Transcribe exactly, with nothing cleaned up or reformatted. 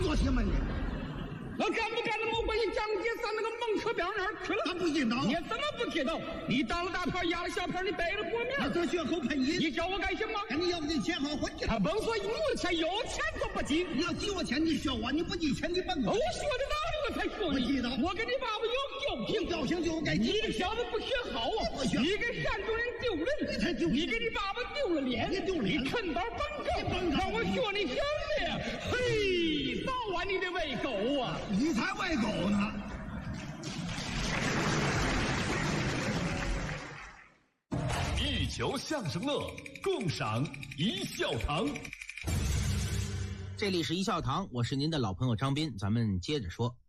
做什么呢？ 我敢不敢的某回张杰上那个蒙车边那儿去了？ 他不知道。 你怎么不知道？你当了大牌压了小牌，你背了锅面。 他这血口喷你， 你叫我干什么？ 你要不给钱好混去。 他甭说有钱有钱都不急。 你要给我钱，你学我；你不给钱，你笨我。 我学的哪里我才学你？ 我知道。 我跟你爸爸有交情， 交情就该。 你这小子不学好啊！ 不学， 你给山东人丢人， 你才丢人。 你给你爸爸丢了脸， 你丢脸。 你趁早本够，看我学你兄弟！嘿，早晚你得喂狗啊！ 你才喂狗呢！ 一球相声乐，共赏一笑堂。 这里是一笑堂，我是您的老朋友张斌，咱们接着说。